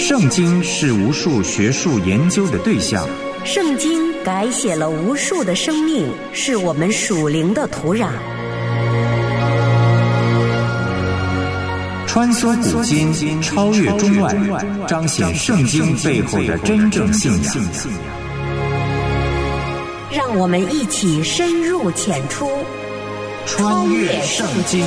圣经是无数学术研究的对象， 圣经改写了无数的生命，是我们属灵的土壤。 穿梭古今，超越中外，彰显圣经背后的真正信仰。 让我们一起深入浅出， 穿越圣经。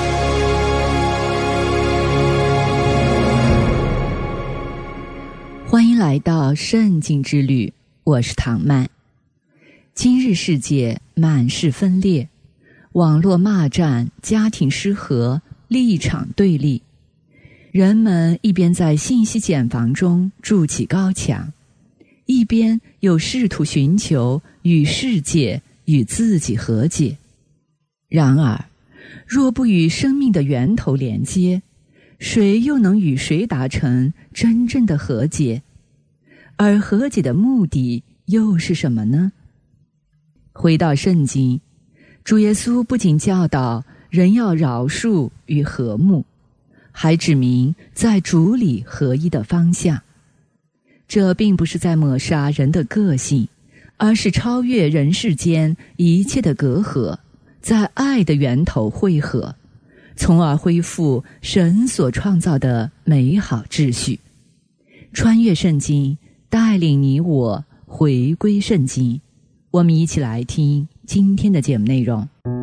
欢迎来到圣经之旅，我是唐曼。今日世界满是分裂，网络骂战，家庭失和，立场对立。人们一边在信息茧房中筑起高墙，一边又试图寻求与世界与自己和解。然而，若不与生命的源头连接，谁又能与谁达成真正的和解？而和解的目的又是什么呢？回到圣经，主耶稣不仅教导人要饶恕与和睦，还指明在主里合一的方向。这并不是在抹杀人的个性，而是超越人世间一切的隔阂，在爱的源头汇合，从而恢复神所创造的美好秩序。穿越圣经，带领你我回归圣经。我们一起来听今天的节目内容。